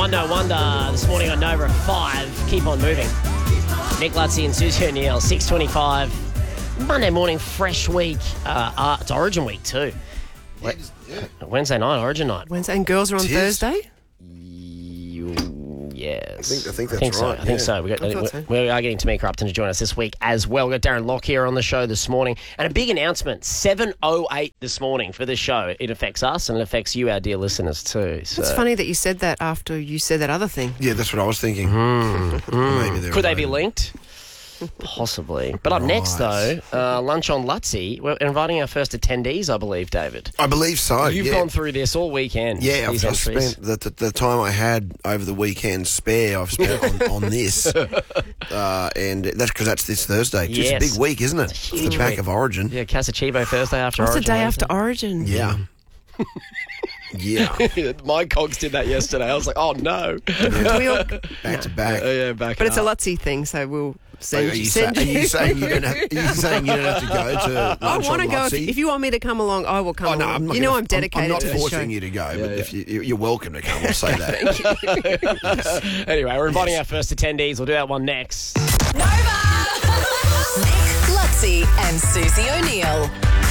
One No Wonder this morning on Nova at 5. Keep on moving. Nick Lutzy and Susie O'Neill, 6:25. Monday morning, fresh week. It's Origin week too. Wednesday night, Origin night. Wednesday, and girls are on Thursday? Yes. I think that's right. I think so. We are getting Tamika Upton to join us this week as well. We've got Darren Locke here on the show this morning. And a big announcement, 7:08 this morning for the show. It affects us and it affects you, our dear listeners, too. So. It's funny that you said that after you said that other thing. Yeah, that's what I was thinking. Maybe Could they be linked? Possibly. But up next, though, Lunch on Lutzy. We're inviting our first attendees, I believe, David. I believe so. You've gone through this all weekend. Yeah, I've spent the time I had over the weekend spare, I've spent on this. And that's because that's this Thursday. It's a big week, isn't it? It's the back week of Origin. Yeah, Casachivo Thursday after What's Origin. What's the day Wednesday? after Origin? Yeah. Yeah. My cogs did that yesterday. I was like, oh, no. Back to back. Yeah, back But it's a up. Lutzy thing, so we'll Are you saying you don't have to go to I lunch want on to go. Lutzy? If you want me to come along, I will come along. I'm not I'm dedicated I'm not to the show. forcing you to go, but if you're welcome to come, I'll say that. Anyway, we're inviting our first attendees. We'll do that one next. Nova! Nick Lutzy and Susie O'Neill.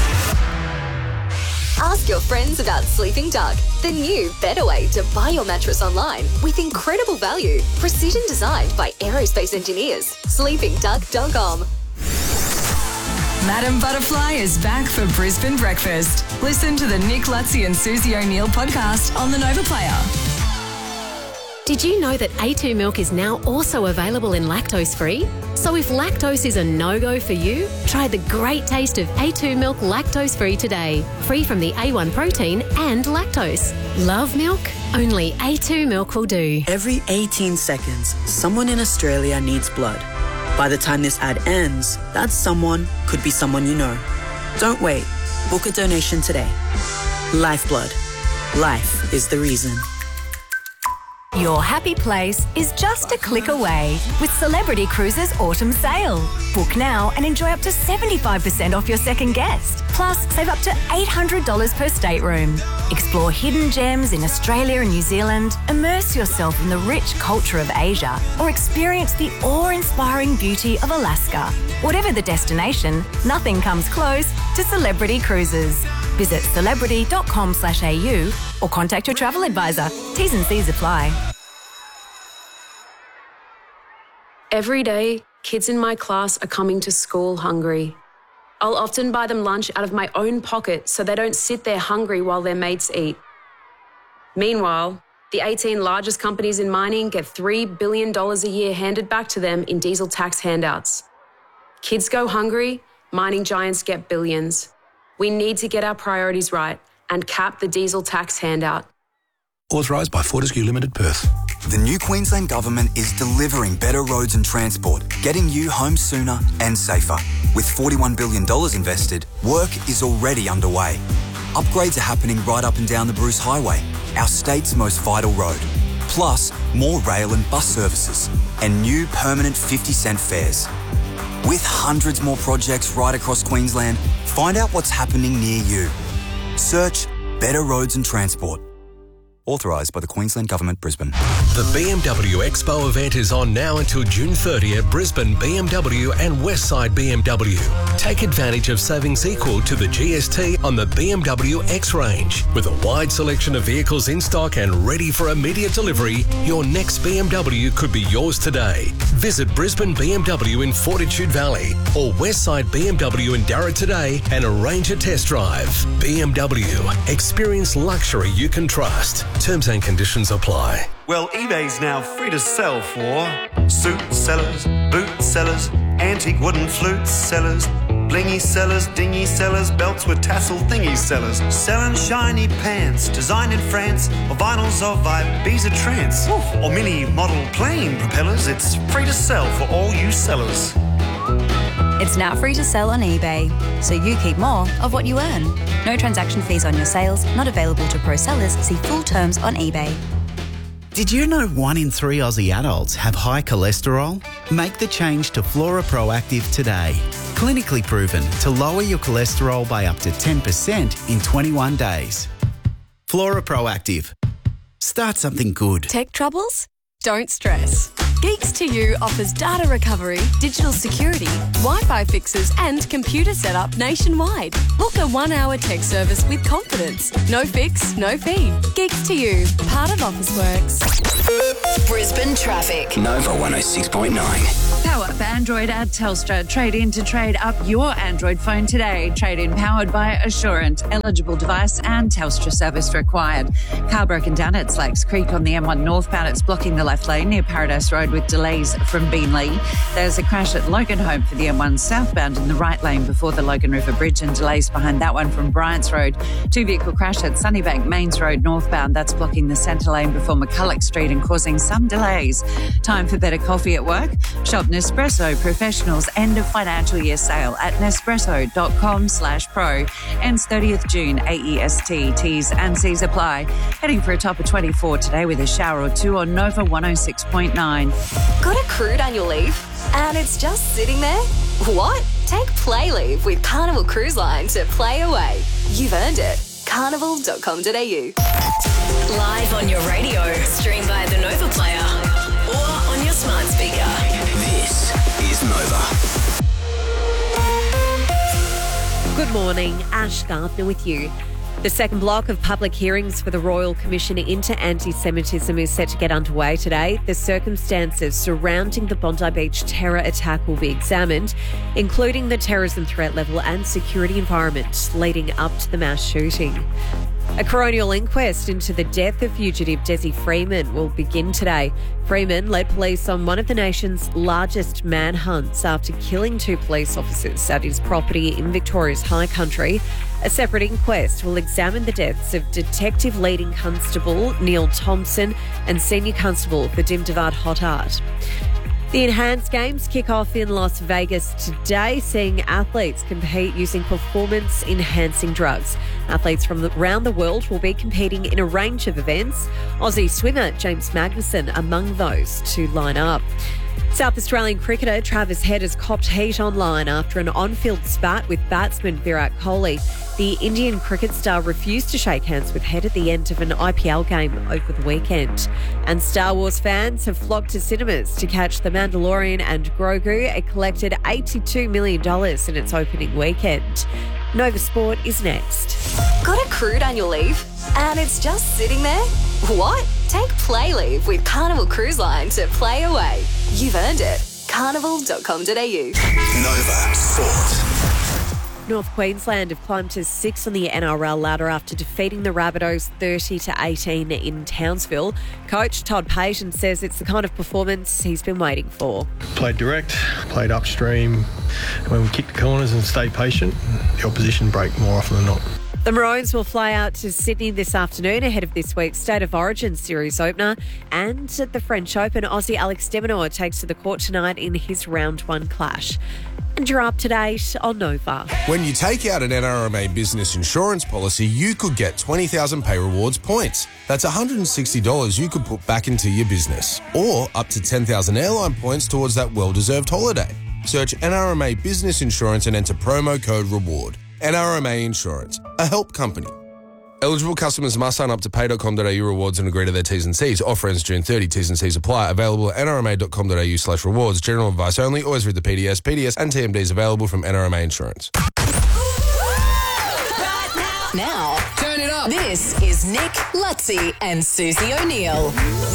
Ask your friends about Sleeping Duck, the new better way to buy your mattress online with incredible value. Precision designed by aerospace engineers. SleepingDuck.com. Madam Butterfly is back for Brisbane Breakfast. Listen to the Nick Lutzy and Susie O'Neill podcast on the Nova Player. Did you know that A2 milk is now also available in lactose-free? So if lactose is a no-go for you, try the great taste of A2 milk lactose-free today. Free from the A1 protein and lactose. Love milk? Only A2 milk will do. Every 18 seconds, someone in Australia needs blood. By the time this ad ends, that someone could be someone you know. Don't wait. Book a donation today. Lifeblood. Life is the reason. Your happy place is just a click away with Celebrity Cruises Autumn Sale. Book now and enjoy up to 75% off your second guest. Plus, save up to $800 per stateroom. Explore hidden gems in Australia and New Zealand, immerse yourself in the rich culture of Asia, or experience the awe-inspiring beauty of Alaska. Whatever the destination, nothing comes close to Celebrity Cruises. Visit celebrity.com/au or contact your travel advisor. T's and C's apply. Every day, kids in my class are coming to school hungry. I'll often buy them lunch out of my own pocket so they don't sit there hungry while their mates eat. Meanwhile, the 18 largest companies in mining get $3 billion a year handed back to them in diesel tax handouts. Kids go hungry, mining giants get billions. We need to get our priorities right and cap the diesel tax handout. Authorised by Fortescue Limited, Perth. The new Queensland Government is delivering better roads and transport, getting you home sooner and safer. With $41 billion invested, work is already underway. Upgrades are happening right up and down the Bruce Highway, our state's most vital road. Plus, more rail and bus services and new permanent 50-cent fares. With hundreds more projects right across Queensland, find out what's happening near you. Search Better Roads and Transport. Authorised by the Queensland Government, Brisbane. The BMW Expo event is on now until June 30 at Brisbane BMW and Westside BMW. Take advantage of savings equal to the GST on the BMW X range. With a wide selection of vehicles in stock and ready for immediate delivery, your next BMW could be yours today. Visit Brisbane BMW in Fortitude Valley or Westside BMW in Darra today and arrange a test drive. BMW. Experience luxury you can trust. Terms and conditions apply. Well, eBay's now free to sell for suit sellers, boot sellers, antique wooden flute sellers, blingy sellers, dingy sellers, belts with tassel thingy sellers, selling shiny pants designed in France, or vinyls of Ibiza trance, or mini model plane propellers. It's free to sell for all you sellers. It's now free to sell on eBay, so you keep more of what you earn. No transaction fees on your sales, not available to pro sellers. See full terms on eBay. Did you know 1 in 3 Aussie adults have high cholesterol? Make the change to Flora Proactive today. Clinically proven to lower your cholesterol by up to 10% in 21 days. Flora Proactive. Start something good. Tech troubles? Don't stress. Geeks to You offers data recovery, digital security, Wi-Fi fixes and computer setup nationwide. Book a 1-hour tech service with confidence. No fix, no fee. Geeks to You, part of Officeworks. Brisbane traffic. Nova 106.9. Power up Android at Telstra. Trade in to trade up your Android phone today. Trade in powered by Assurant. Eligible device and Telstra service required. Car broken down at Slacks Creek on the M1 northbound. It's blocking the left lane near Paradise Road with delays from Beanley. There's a crash at Logan Home for the M1 southbound in the right lane before the Logan River Bridge and delays behind that one from Bryant's Road. 2-vehicle crash at Sunnybank Mains Road northbound. That's blocking the centre lane before McCulloch Street and causing some delays. Time for better coffee at work? Shop Nespresso Professionals end of financial year sale at nespresso.com/pro. Ends 30th June, AEST. T's and C's apply. Heading for a top of 24 today with a shower or two on Nova 106.9. Got accrued annual leave? And it's just sitting there? What? Take Play Leave with Carnival Cruise Line to play away. You've earned it. Carnival.com.au. Live on your radio, stream via the Nova Player or on your smart speaker. This is Nova. Good morning, Ash Gardner with you. The second block of public hearings for the Royal Commission into Anti-Semitism is set to get underway today. The circumstances surrounding the Bondi Beach terror attack will be examined, including the terrorism threat level and security environment leading up to the mass shooting. A coronial inquest into the death of fugitive Desi Freeman will begin today. Freeman led police on one of the nation's largest manhunts after killing 2 police officers at his property in Victoria's High Country. A separate inquest will examine the deaths of Detective Leading Constable Neil Thompson and Senior Constable Vadim Devad Hotart. The Enhanced Games kick off in Las Vegas today, seeing athletes compete using performance-enhancing drugs. Athletes from around the world will be competing in a range of events. Aussie swimmer James Magnussen among those to line up. South Australian cricketer Travis Head has copped heat online after an on-field spat with batsman Virat Kohli. The Indian cricket star refused to shake hands with Head at the end of an IPL game over the weekend. And Star Wars fans have flocked to cinemas to catch The Mandalorian and Grogu. It collected $82 million in its opening weekend. Nova Sport is next. Got accrued annual leave? And it's just sitting there? What? Take Play Leave with Carnival Cruise Line to play away. You've earned it. Carnival.com.au. Nova Sport. North Queensland have climbed to 6 on the NRL ladder after defeating the Rabbitohs 30-18 in Townsville. Coach Todd Payton says it's the kind of performance he's been waiting for. Played direct, played upstream, and when we kicked the corners and stayed patient, the opposition break more often than not. The Maroons will fly out to Sydney this afternoon ahead of this week's State of Origin series opener. And at the French Open, Aussie Alex de Minaur takes to the court tonight in his round 1 clash. And you're up to date on Nova. When you take out an NRMA business insurance policy, you could get 20,000 Pay Rewards points. That's $160 you could put back into your business. Or up to 10,000 airline points towards that well-deserved holiday. Search NRMA Business Insurance and enter promo code REWARD. NRMA Insurance, a help company. Eligible customers must sign up to pay.com.au rewards and agree to their T's and C's. Offer ends June 30. T's and C's apply. Available at nrma.com.au/rewards. General advice only. Always read the PDS. PDS and TMDs available from NRMA Insurance. Now, turn it up. This is Nick, Lutzi and Susie O'Neill.